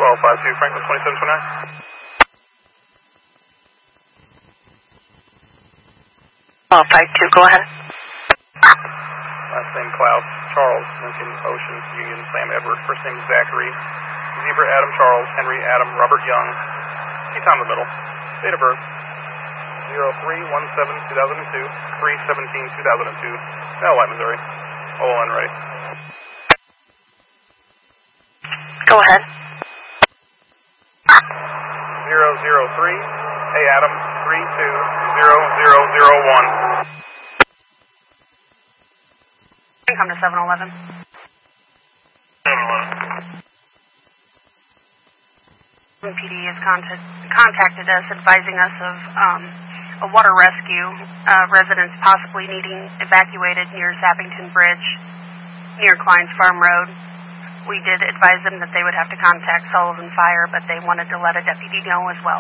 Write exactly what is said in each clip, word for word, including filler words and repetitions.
twelve five two, Franklin twenty-seven twenty-nine. twelve five two, go ahead. Last name Cloud, Charles, Lincoln, Ocean, Union, Sam, Edward. First name Zachary, Zebra, Adam, Charles, Henry, Adam, Robert, Young. Anytime in the middle. Date of birth, zero three one seven two thousand two, three seventeen two thousand two. Now White, Missouri. O L N ready. Go ahead. zero zero three, hey Adam, three two zero zero zero one. Come to seven eleven. seven eleven. P D has contact, contacted us advising us of um, a water rescue, uh, residents possibly needing evacuated near Sappington Bridge, near Klein's Farm Road. We did advise them that they would have to contact Sullivan Fire, but they wanted to let a deputy know as well.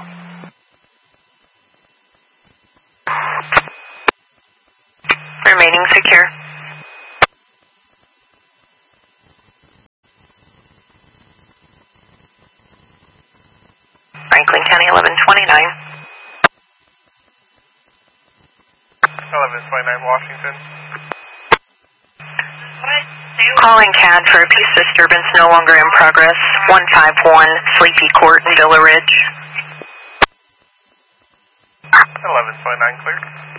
Remaining secure. Franklin County eleven twenty-nine. eleven twenty-nine, Washington. Calling C A D for a peace disturbance no longer in progress. one five one Sleepy Court in Villa Ridge. eleven twenty-nine, clear.